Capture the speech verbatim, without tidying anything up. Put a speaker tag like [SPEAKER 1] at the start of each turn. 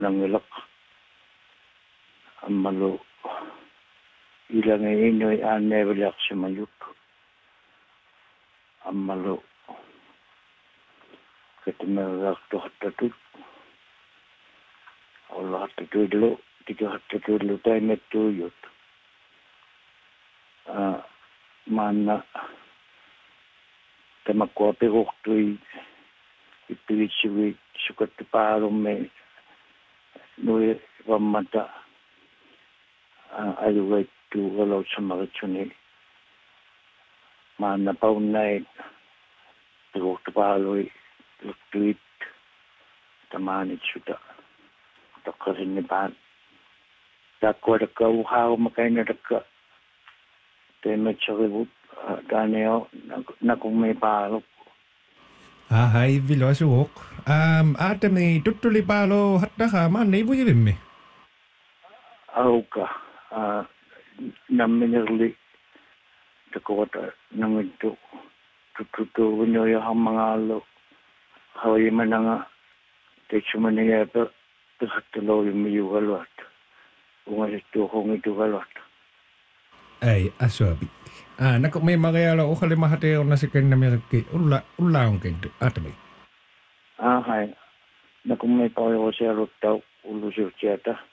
[SPEAKER 1] nangilak amalo ilang inoy aneveliak simayuk amalo ketemerak tohtatut Allah tatudlo tiga tatudlo tayo metuyot mana tamakwape koktui ipilisiwi sukat parume nui wamata ayuway tu walaw sa makitsuni mana paunay tukok paloy tuktuit tamanit suda takarin ni pan takwa daka uhaw makay na daka temet sa ribut daneo na kung may palok
[SPEAKER 2] Ahai vilasuok. Um, atami tutuli palo hatta kama nei bujivimme.
[SPEAKER 1] auka naminerli takota nangito tututu winyo ya hamangalo hawi mananga techumaniya pa takatlo yumiyugalwat ungasito kong ito galwat
[SPEAKER 2] Ai asobi. Ah, nako may magayala o kali mahateo na si ken na mirki ulla ulla on ken atami.
[SPEAKER 1] ah hai na kung may payo siya rutaw ulu siya